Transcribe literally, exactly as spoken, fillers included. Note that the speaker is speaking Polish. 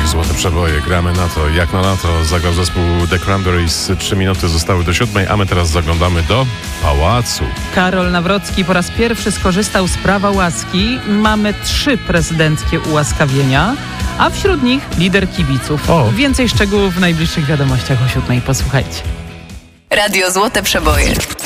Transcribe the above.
Złote Przeboje. Gramy na to, jak na lato. Zagrał zespół The Cranberries. Trzy minuty zostały do siódmej, a my teraz zaglądamy do pałacu. Karol Nawrocki po raz pierwszy skorzystał z prawa łaski. Mamy trzy prezydenckie ułaskawienia, a wśród nich lider kibiców. O. Więcej szczegółów w najbliższych wiadomościach o siódmej. Posłuchajcie. Radio Złote Przeboje.